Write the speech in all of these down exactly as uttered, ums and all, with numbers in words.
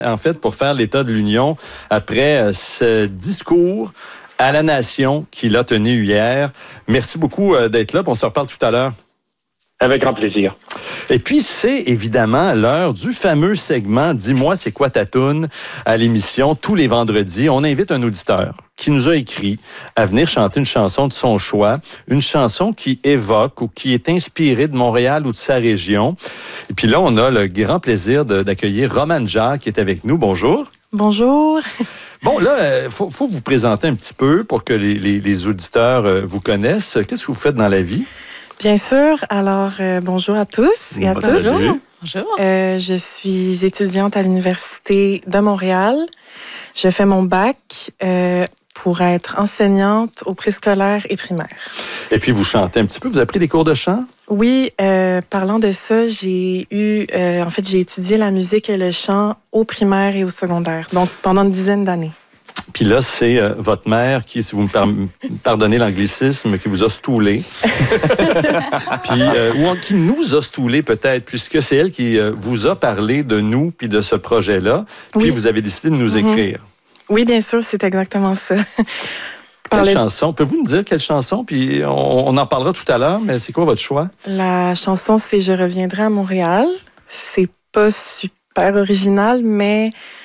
en fait, pour faire l'état de l'Union après ce discours à la nation qu'il a tenu hier. Merci beaucoup d'être là, puis on se reparle tout à l'heure. Avec grand plaisir. Et puis, c'est évidemment l'heure du fameux segment « Dis-moi, c'est quoi ta toune » à l'émission tous les vendredis. On invite un auditeur qui nous a écrit à venir chanter une chanson de son choix, une chanson qui évoque ou qui est inspirée de Montréal ou de sa région. Et puis là, on a le grand plaisir de, d'accueillir Romane Jacques qui est avec nous. Bonjour. Bonjour. Bon, là, il faut, faut vous présenter un petit peu pour que les, les, les auditeurs euh, vous connaissent. Qu'est-ce que vous faites dans la vie? Bien sûr. Alors, euh, bonjour à tous et à Bon, toutes. salut. Bonjour. Euh, je suis étudiante à l'Université de Montréal. Je fais mon bac euh, pour être enseignante au préscolaire et primaire. Et puis, vous chantez un petit peu. Vous avez pris des cours de chant? Oui, euh, parlant de ça, j'ai eu, euh, en fait, j'ai étudié la musique et le chant au primaire et au secondaire, donc pendant une dizaine d'années. Puis là, c'est euh, votre mère qui, si vous me par- pardonnez l'anglicisme, qui vous a stoulé. Puis, euh, ou qui nous a stoulé peut-être, puisque c'est elle qui euh, vous a parlé de nous puis de ce projet-là. Puis Oui. vous avez décidé de nous Mm-hmm. écrire. Oui, bien sûr, c'est exactement ça. Quelle Parler- chanson? Pouvez-vous nous dire quelle chanson? Puis on, on en parlera tout à l'heure, mais c'est quoi votre choix? La chanson, c'est « Je reviendrai à Montréal ». C'est pas super original, mais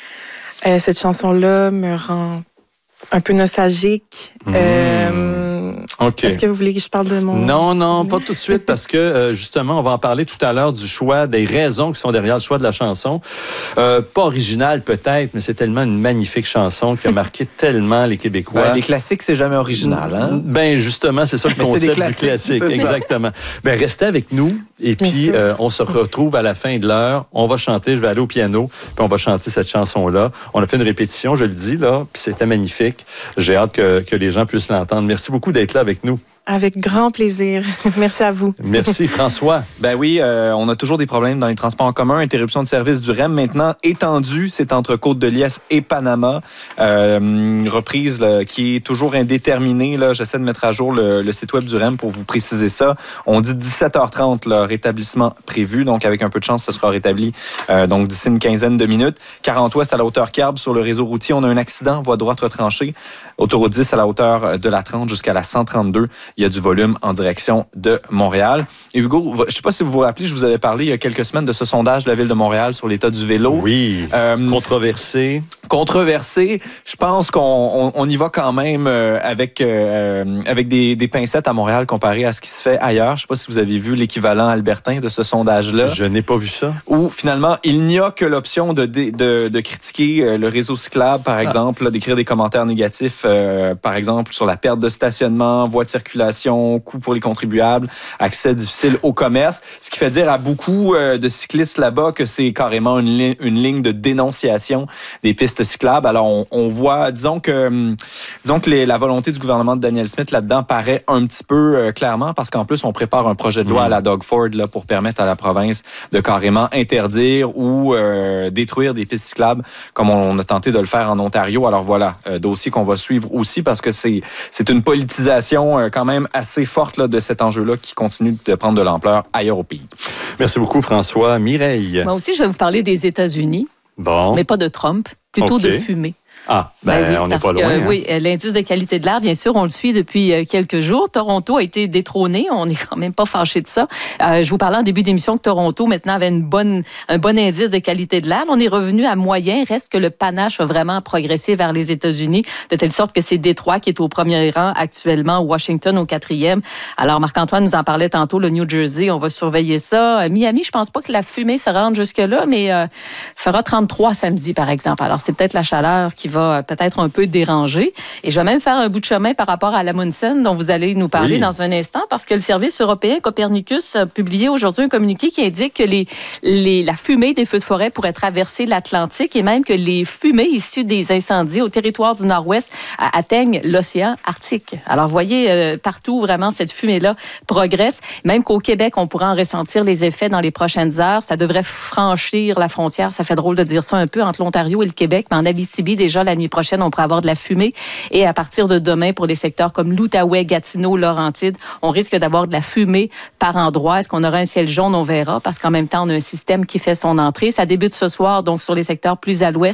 euh, cette chanson-là me rend un peu nostalgique. Mmh. Euh, OK. Est-ce que vous voulez que je parle de mon... Non, non, pas tout de suite, parce que euh, justement, on va en parler tout à l'heure du choix, des raisons qui sont derrière le choix de la chanson. Euh, pas original peut-être, mais c'est tellement une magnifique chanson qui a marqué tellement les Québécois. Ben, les classiques, c'est jamais original, hein? Ben justement, c'est ça le Mais c'est concept des classiques, du classique. c'est ça. Exactement. Ben restez avec nous et Bien puis sûr. euh, on se retrouve à la fin de l'heure. On va chanter, je vais aller au piano, puis on va chanter cette chanson-là. On a fait une répétition, je le dis, là, puis c'était magnifique. J'ai hâte que, que les gens puissent l'entendre. Merci beaucoup d'être là avec nous. Avec grand plaisir. Merci à vous. Merci, François. Ben oui, euh, on a toujours des problèmes dans les transports en commun. Interruption de service du R E M maintenant étendue. C'est entre Côte-de-Liesse et Panama. Euh, une reprise là, qui est toujours indéterminée. Là. J'essaie de mettre à jour le, le site web du R E M pour vous préciser ça. On dit dix-sept heures trente, le rétablissement prévu. Donc, avec un peu de chance, ce sera rétabli euh, donc d'ici une quinzaine de minutes. quarante ouest à la hauteur Carbe sur le réseau routier. On a un accident, voie droite retranchée. Autoroute dix à la hauteur de la trente jusqu'à la cent trente-deux. Il y a du volume en direction de Montréal. Et Hugo, je ne sais pas si vous vous rappelez, je vous avais parlé il y a quelques semaines de ce sondage de la Ville de Montréal sur l'état du vélo. Oui, Euh, controversé. Controversé. Je pense qu'on on, on y va quand même euh, avec, euh, avec des, des pincettes à Montréal comparé à ce qui se fait ailleurs. Je ne sais pas si vous avez vu l'équivalent albertain de ce sondage-là. Je n'ai pas vu ça. Où finalement, il n'y a que l'option de, de, de, de critiquer le réseau cyclable, par exemple, là, d'écrire des commentaires négatifs, euh, par exemple, sur la perte de stationnement, voies de circulation, coûts pour les contribuables, accès difficile au commerce. Ce qui fait dire à beaucoup euh, de cyclistes là-bas que c'est carrément une, li- une ligne de dénonciation des pistes cyclables. Alors, on, on voit, disons que, hum, disons que les, la volonté du gouvernement de Daniel Smith là-dedans paraît un petit peu euh, clairement, parce qu'en plus, on prépare un projet de loi mmh. à la Doug Ford là, pour permettre à la province de carrément interdire ou euh, détruire des pistes cyclables, comme on a tenté de le faire en Ontario. Alors voilà, euh, dossier qu'on va suivre aussi, parce que c'est, c'est une politisation euh, quand même assez forte là, de cet enjeu-là qui continue de prendre de l'ampleur ailleurs au pays. Merci beaucoup, François. Mireille. Moi aussi, je vais vous parler des États-Unis, Bon. mais pas de Trump, plutôt OK. de fumée. Ah, ben, Ben oui, on n'est parce pas loin. que, hein. oui, l'indice de qualité de l'air, bien sûr, on le suit depuis euh, quelques jours. Toronto a été détrôné. On n'est quand même pas fâché de ça. Euh, je vous parlais en début d'émission que Toronto, maintenant, avait une bonne, un bon indice de qualité de l'air. On est revenu à moyen. Reste que le panache a vraiment progressé vers les États-Unis, de telle sorte que c'est Détroit qui est au premier rang actuellement, Washington au quatrième. Alors, Marc-Antoine nous en parlait tantôt, le New Jersey, on va surveiller ça. Euh, Miami, je pense pas que la fumée se rende jusque-là, mais euh, fera trente-trois samedi, par exemple. Alors, c'est peut-être la chaleur qui va euh, peut-être un peu dérangé. Et je vais même faire un bout de chemin par rapport à l'Amundsen dont vous allez nous parler oui. dans un instant, parce que le service européen Copernicus a publié aujourd'hui un communiqué qui indique que les, les, la fumée des feux de forêt pourrait traverser l'Atlantique et même que les fumées issues des incendies au territoire du Nord-Ouest atteignent l'océan Arctique. Alors, voyez, euh, partout, vraiment, cette fumée-là progresse. Même qu'au Québec, on pourra en ressentir les effets dans les prochaines heures. Ça devrait franchir la frontière. Ça fait drôle de dire ça un peu entre l'Ontario et le Québec, mais en Abitibi, déjà, la nuit prochaine, on pourrait avoir de la fumée. Et à partir de demain, pour les secteurs comme l'Outaouais, Gatineau, Laurentides, on risque d'avoir de la fumée par endroit. Est-ce qu'on aura un ciel jaune? On verra, parce qu'en même temps, on a un système qui fait son entrée. Ça débute ce soir, donc, sur les secteurs plus à l'ouest.